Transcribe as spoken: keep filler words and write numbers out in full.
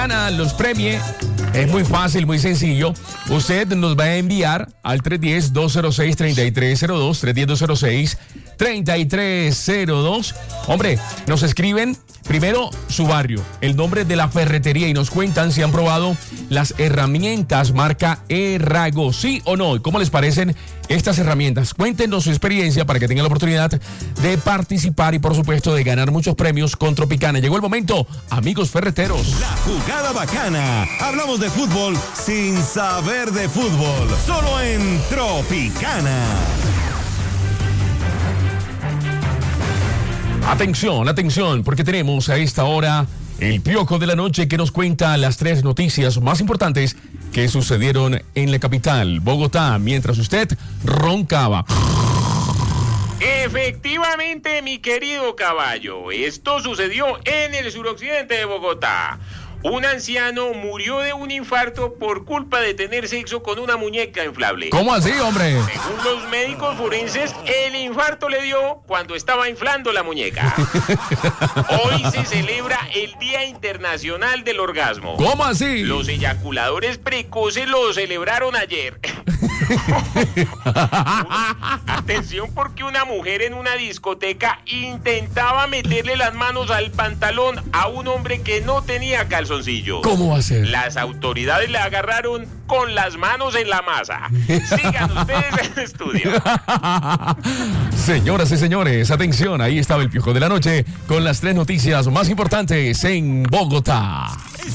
Gana, los premie. Es muy fácil, muy sencillo. Usted nos va a enviar al tres uno cero, dos cero seis, tres tres cero dos, tres uno cero, dos cero seis, tres tres cero dos. Hombre, nos escriben primero su barrio, el nombre de la ferretería y nos cuentan si han probado las herramientas marca Errago, sí o no. ¿Cómo les parecen estas herramientas? Cuéntenos su experiencia para que tengan la oportunidad de participar y por supuesto de ganar muchos premios con Tropicana. Llegó el momento, amigos ferreteros. La jugada bacana. Hablamos de fútbol sin saber de fútbol. Solo en Tropicana. Atención, atención, porque tenemos a esta hora el Piojo de la Noche que nos cuenta las tres noticias más importantes que sucedieron en la capital, Bogotá, mientras usted roncaba. Efectivamente, mi querido caballo, esto sucedió en el suroccidente de Bogotá. Un anciano murió de un infarto por culpa de tener sexo con una muñeca inflable. ¿Cómo así, hombre? Según los médicos forenses, el infarto le dio cuando estaba inflando la muñeca. Hoy se celebra el Día Internacional del Orgasmo. ¿Cómo así? Los eyaculadores precoces lo celebraron ayer. Atención, porque una mujer en una discoteca intentaba meterle las manos al pantalón a un hombre que no tenía calzoncillo. ¿Cómo va a ser? Las autoridades le agarraron con las manos en la masa. Sigan ustedes en el estudio. Señoras y señores, atención, ahí estaba el Piojo de la Noche con las tres noticias más importantes en Bogotá.